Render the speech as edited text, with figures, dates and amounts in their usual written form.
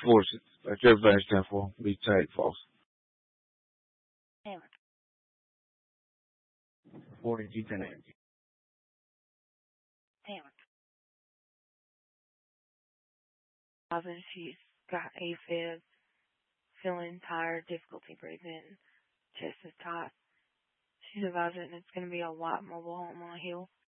force it. Like everybody stand for. Be tight, false. Damn it. 40 G10. Damn it. She's got AFib, feeling tired, difficulty breathing, chest is tight. She's advising it's going to be a white mobile home on a hill.